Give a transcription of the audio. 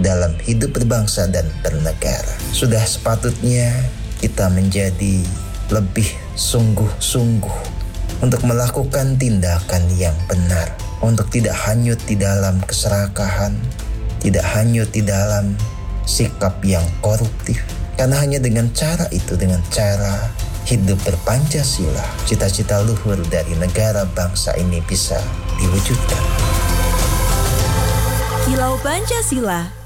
dalam hidup berbangsa dan bernegara. Sudah sepatutnya kita menjadi lebih sungguh-sungguh untuk melakukan tindakan yang benar, untuk tidak hanyut di dalam keserakahan, tidak hanyut di dalam sikap yang koruptif. Karena hanya dengan cara itu, dengan cara hidup berpancasila, cita-cita luhur dari negara bangsa ini bisa diwujudkan. Kilau Pancasila